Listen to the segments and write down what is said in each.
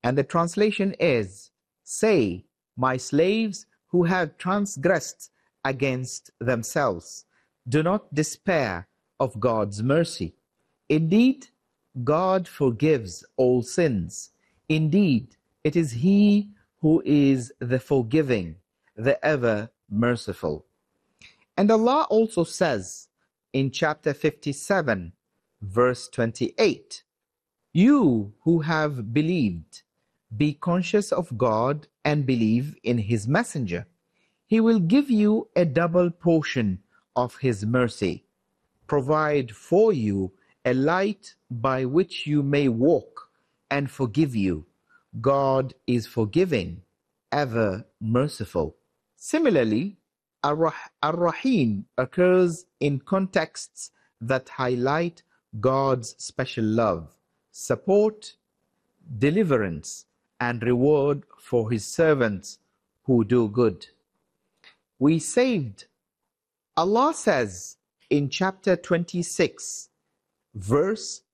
And the translation is, say, my slaves who have transgressed against themselves, do not despair of God's mercy. Indeed, God forgives all sins. Indeed, it is He who is the forgiving, the ever merciful. And Allah also says in chapter 57, verse 28, you who have believed, be conscious of God and believe in His messenger. He will give you a double portion of His mercy, provide for you a light by which you may walk, and forgive you. God is forgiving, ever merciful. Similarly, Ar-Rahim occurs in contexts that highlight God's special love, support, deliverance, and reward for His servants who do good. We saved. Allah says in chapter 26, verse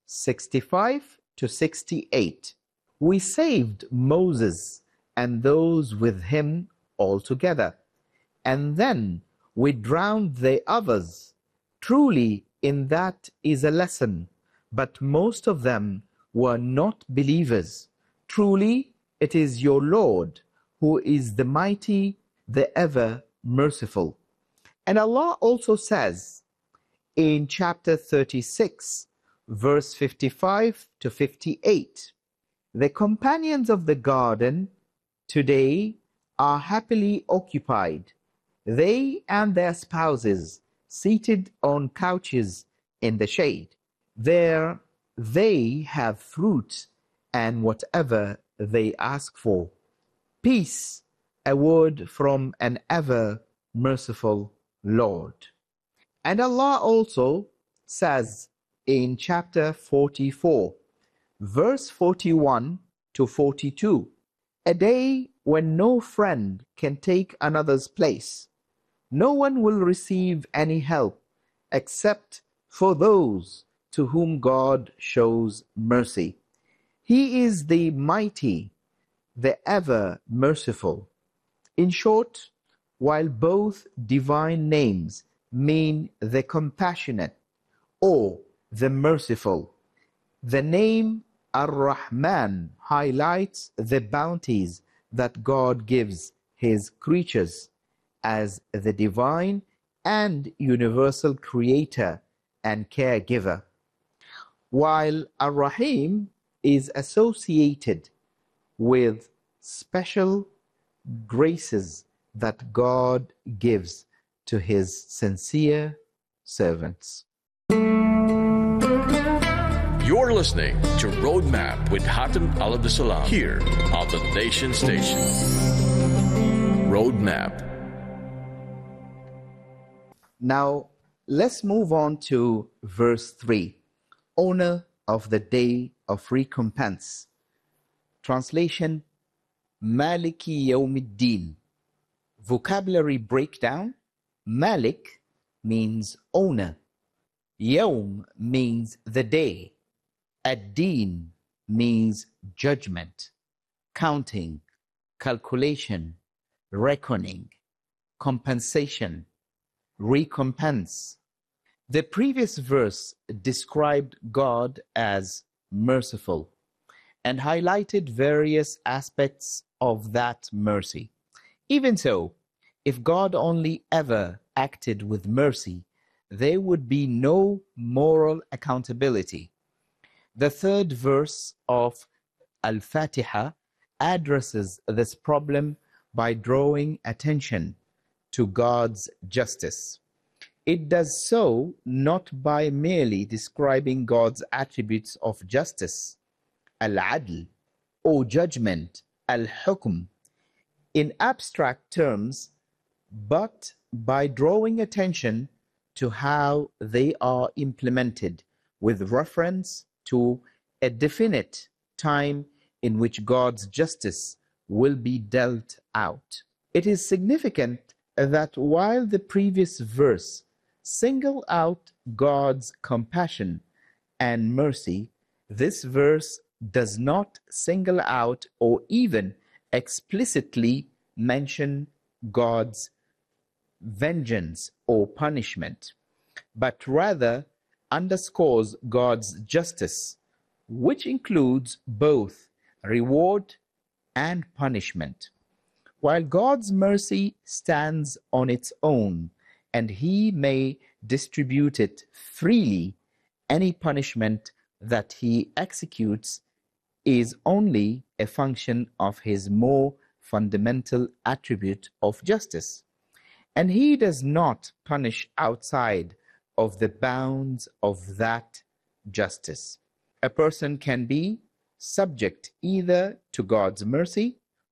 65 to 68, we saved Moses and those with him altogether, and then we drowned the others. Truly, in that is a lesson, but most of them were not believers. Truly, it is your Lord who is the mighty, the ever merciful. And Allah also says in chapter 36, verse 55 to 58, the companions of the garden today are happily occupied, they and their spouses seated on couches in the shade. There they have fruit and whatever they ask for. Peace, a word from an ever merciful Lord. And Allah also says in chapter 44, verse 41 to 42, a day when no friend can take another's place. No one will receive any help except for those to whom God shows mercy. He is the mighty, the ever merciful. In short, while both divine names mean the compassionate or the merciful, the name Ar-Rahman highlights the bounties that God gives His creatures as the divine and universal creator and caregiver, while Ar-Rahim is associated with special graces that God gives to His sincere servants. You're listening to Roadmap with Hatem Al-Abdessalam here on the Nation Station. Roadmap. Now, let's move on to verse 3, honor of the day of recompense. Translation, Maliki Yawmiddin. Vocabulary breakdown, Malik means owner, Yawm means the day, Ad-Din means judgment, counting, calculation, reckoning, compensation, recompense. The previous verse described God as merciful and highlighted various aspects of that mercy. Even so, if God only ever acted with mercy, there would be no moral accountability. The third verse of Al-Fatiha addresses this problem by drawing attention to God's justice. It does so not by merely describing God's attributes of justice, Al-Adl, or judgment, Al-Hukm, in abstract terms, but by drawing attention to how they are implemented with reference to a definite time in which God's justice will be dealt out. It is significant that while the previous verse singled out God's compassion and mercy, this verse does not single out or even explicitly mention God's vengeance or punishment, but rather underscores God's justice, which includes both reward and punishment. While God's mercy stands on its own and He may distribute it freely, any punishment that He executes is only a function of His more fundamental attribute of justice. And He does not punish outside of the bounds of that justice. A person can be subject either to God's mercy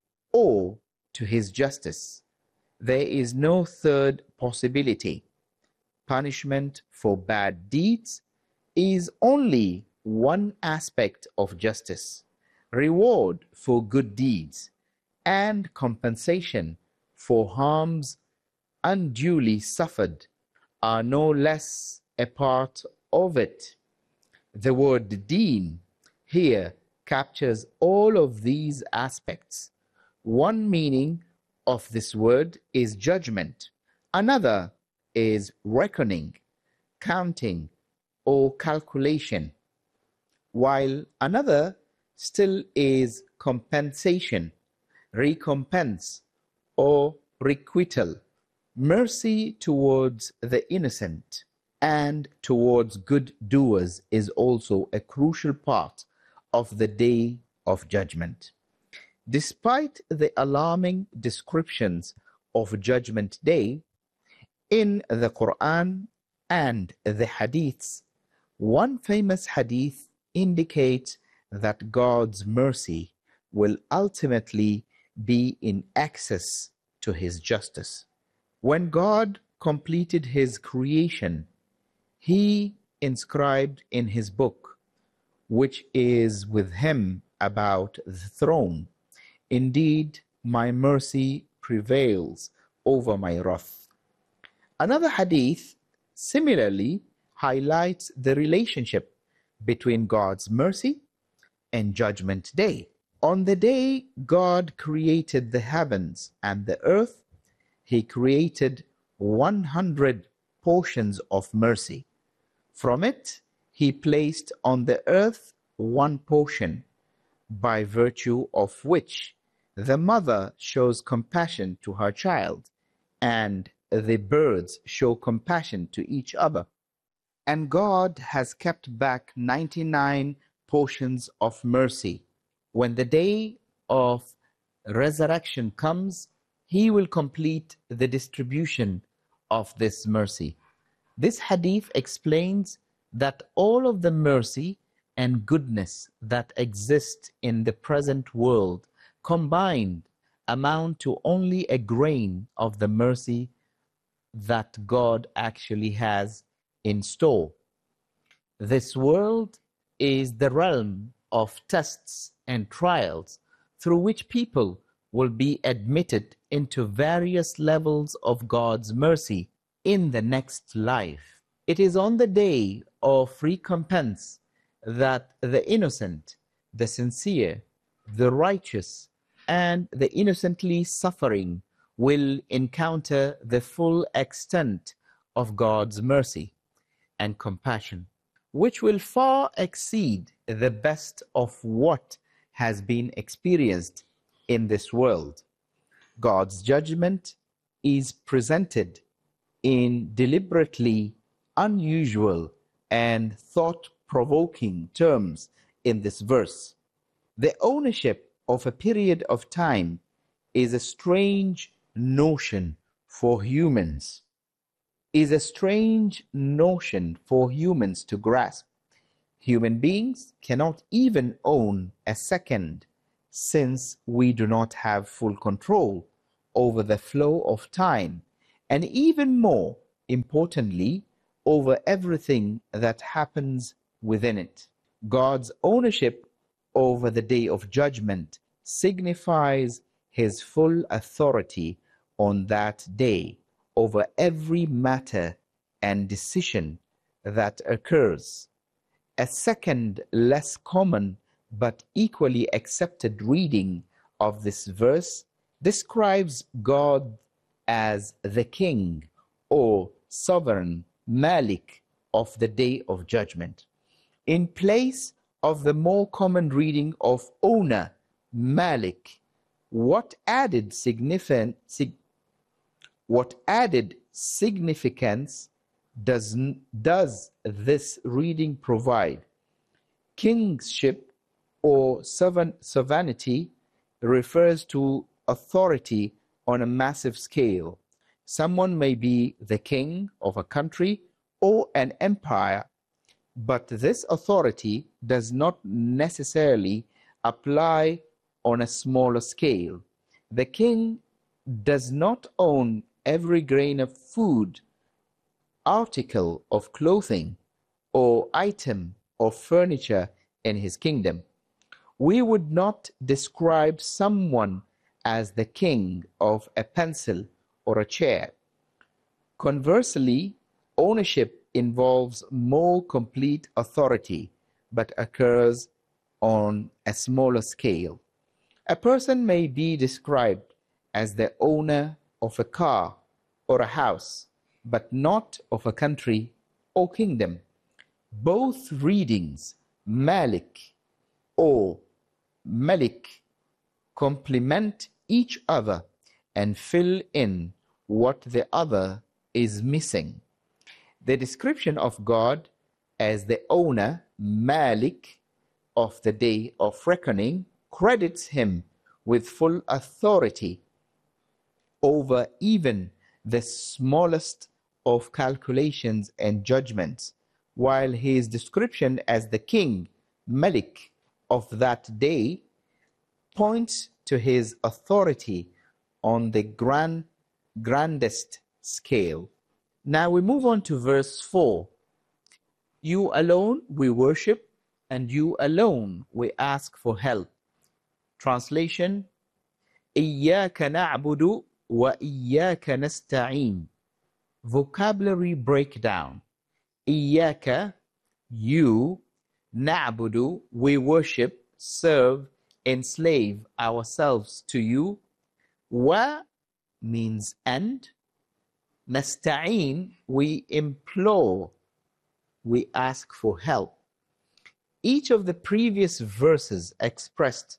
or to His justice. There is no third possibility. Punishment for bad deeds is only one aspect of justice. Reward for good deeds and compensation for harms unduly suffered are no less a part of it. The word deen here captures all of these aspects. One meaning of this word is judgment. Another is reckoning, counting, or calculation, while another still is compensation, recompense, or requital. Mercy towards the innocent and towards good doers is also a crucial part of the Day of Judgment. Despite the alarming descriptions of Judgment Day in the Quran and the Hadiths, one famous Hadith indicates that God's mercy will ultimately be in excess to His justice. When God completed His creation, He inscribed in His book, which is with Him about the throne, "Indeed, my mercy prevails over my wrath." Another hadith similarly highlights the relationship between God's mercy and Judgment Day. On the day God created the heavens and the earth, He created 100 portions of mercy. From it, He placed on the earth one portion, by virtue of which the mother shows compassion to her child, and the birds show compassion to each other. And God has kept back 99 portions of mercy. When the day of resurrection comes, He will complete the distribution of this mercy. This hadith explains that all of the mercy and goodness that exist in the present world combined amount to only a grain of the mercy that God actually has in store. This world is the realm of tests and trials through which people will be admitted into various levels of God's mercy in the next life. It is on the day of recompense that the innocent, the sincere, the righteous, and the innocently suffering will encounter the full extent of God's mercy and compassion, which will far exceed the best of what has been experienced in this world. God's judgment is presented in deliberately unusual and thought-provoking terms in this verse. The ownership of a period of time is a strange notion for humans, to grasp. Human beings cannot even own a second, since we do not have full control over the flow of time, and even more importantly, over everything that happens within it. God's ownership over the Day of Judgment signifies His full authority on that day over every matter and decision that occurs. A second less common but equally accepted reading of this verse describes God as the king or sovereign Malik of the day of judgment, in place of the more common reading of owner Malik. What added significance does this reading provide? Kingship or sovereignty refers to authority on a massive scale. Someone may be the king of a country or an empire, but this authority does not necessarily apply on a smaller scale. The king does not own every grain of food, article of clothing, or item of furniture in his kingdom. We would not describe someone as the king of a pencil or a chair. Conversely, ownership involves more complete authority, but occurs on a smaller scale. A person may be described as the owner of a car or a house, but not of a country or kingdom. Both readings, Malik or Malik, complement each other and fill in what the other is missing. The description of God as the owner, Malik, of the day of reckoning credits him with full authority over even the smallest of calculations and judgments, while his description as the king, Malik, of that day points to his authority on the grandest scale. Now we move on to verse 4. You alone we worship, and you alone we ask for help. Translation: إياك نعبد وإياك نستعين. Vocabulary breakdown: إياك, you; نعبد, we worship, serve, enslave ourselves to you. Wa means and. Nasta'een, we implore, we ask for help. Each of the previous verses expressed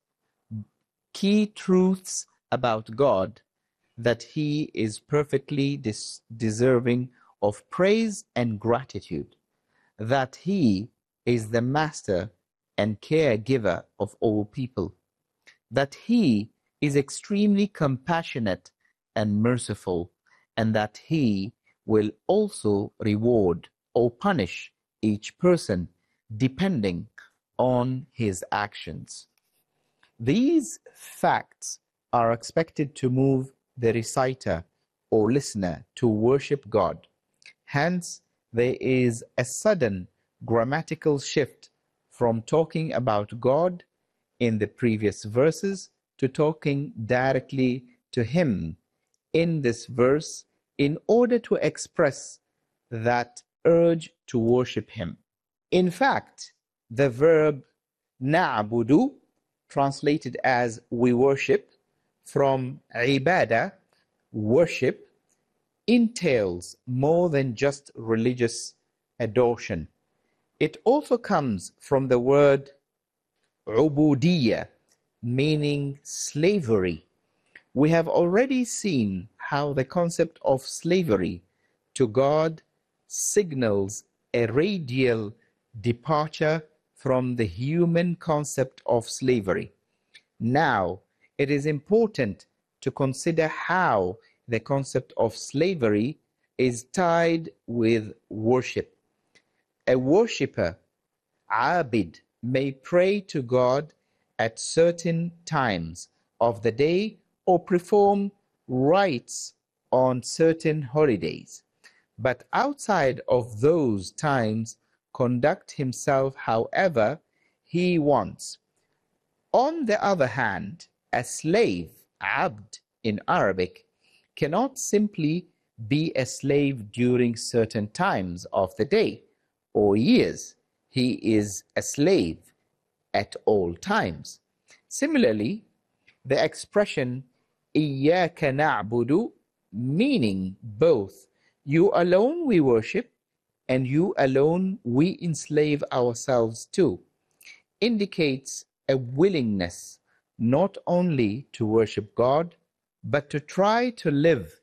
key truths about God: that he is perfectly deserving of praise and gratitude, that he is the master and caregiver of all people, that he is extremely compassionate and merciful, and that he will also reward or punish each person depending on his actions. These facts are expected to move the reciter or listener to worship God. Hence, there is a sudden grammatical shift from talking about God in the previous verses to talking directly to him in this verse, in order to express that urge to worship him. In fact, the verb na'budu, translated as we worship, from ibadah, worship, entails more than just religious adoration. It also comes from the word ubudiyya, meaning slavery. We have already seen how the concept of slavery to God signals a radical departure from the human concept of slavery. Now, it is important to consider how the concept of slavery is tied with worship. A worshipper, abid, may pray to God at certain times of the day or perform rites on certain holidays, but outside of those times conduct himself however he wants. On the other hand, a slave, abd in Arabic, cannot simply be a slave during certain times of the day or years. He is a slave at all times. Similarly, the expression إِيَّاكَ نَعْبُدُ, meaning both you alone we worship and you alone we enslave ourselves to, indicates a willingness not only to worship God, but to try to live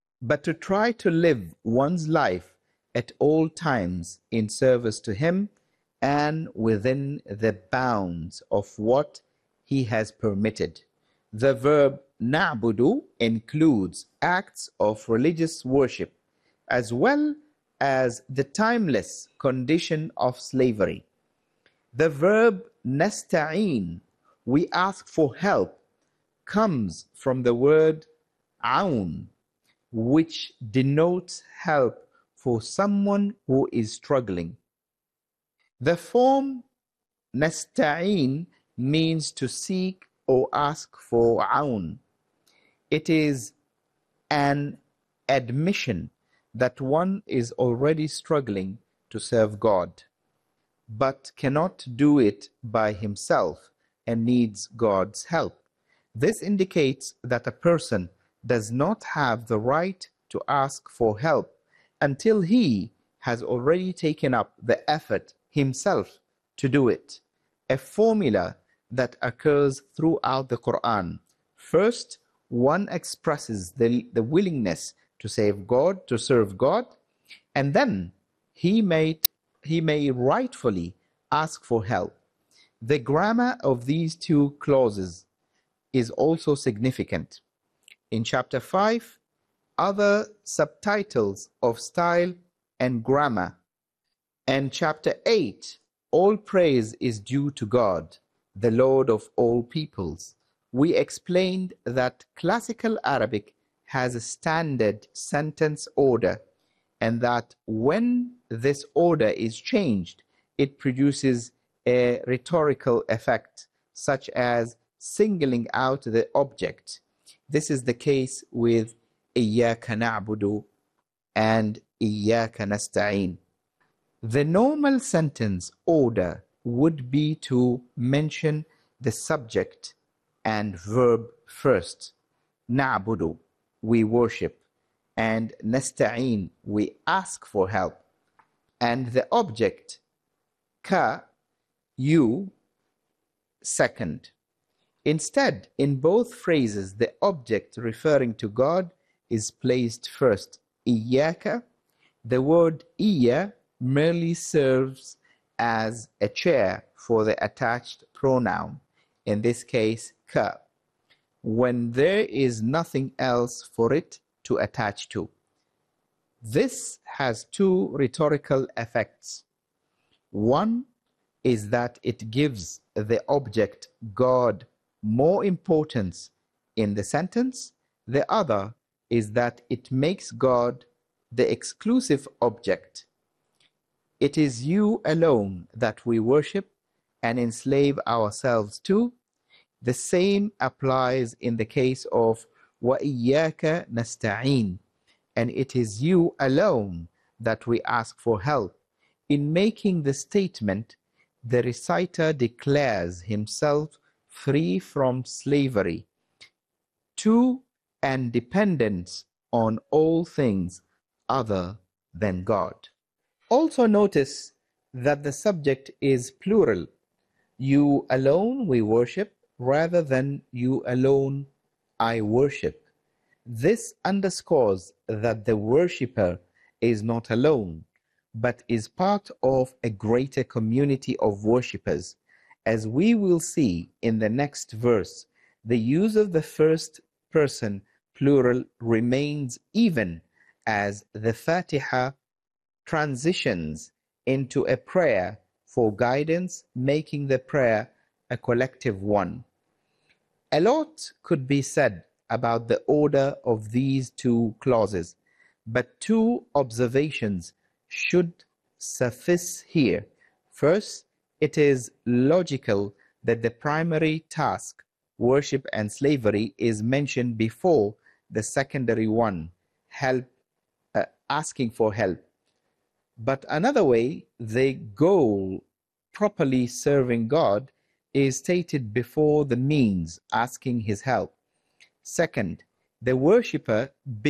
one's life at all times in service to Him and within the bounds of what He has permitted. The verb na'budu includes acts of religious worship as well as the timeless condition of slavery. The verb nasta'in, we ask for help, comes from the word aun, which denotes help for someone who is struggling. The form nasta'in means to seek or ask for aun. It is an admission that one is already struggling to serve God, but cannot do it by himself and needs God's help. This indicates that a person does not have the right to ask for help until he has already taken up the effort himself to do it. A formula that occurs throughout the Quran. First, one expresses the willingness to serve God, and then he may rightfully ask for help. The grammar of these two clauses is also significant. In chapter 5, other subtitles of style and grammar, and chapter 8, all praise is due to God, the Lord of all peoples. We explained that classical Arabic has a standard sentence order, and that when this order is changed, it produces a rhetorical effect, such as singling out the object. This is the case with إِيَّاكَ نَعْبُدُ and إِيَّاكَ نَسْتَعِينُ. The normal sentence order would be to mention the subject and verb first. نَعْبُدُ, we worship, and نَسْتَعِينُ, we ask for help, and the object ka, you, second. Instead, in both phrases, the object referring to God is placed first. إِيَّاكَ, the word إِيَّا merely serves as a chair for the attached pronoun, in this case ka, when there is nothing else for it to attach to. This has two rhetorical effects. One is that it gives the object God more importance in the sentence. The other is that it makes God the exclusive object. It is you alone that we worship and enslave ourselves to. The same applies in the case of وَإِيَّاكَ نَسْتَعِينُ, and it is you alone that we ask for help. In making the statement, the reciter declares himself free from slavery to and dependence on all things other than God. Also notice that the subject is plural. You alone we worship, rather than you alone I worship. This underscores that the worshipper is not alone, but is part of a greater community of worshippers. As we will see in the next verse, the use of the first person plural remains even as the Fatiha transitions into a prayer for guidance, making the prayer a collective one. A lot could be said about the order of these two clauses, but two observations should suffice here. First, it is logical that the primary task, worship and slavery, is mentioned before the secondary one, asking for help. But another way, the goal, properly serving God, is stated before the means, asking his help. Second, the worshipper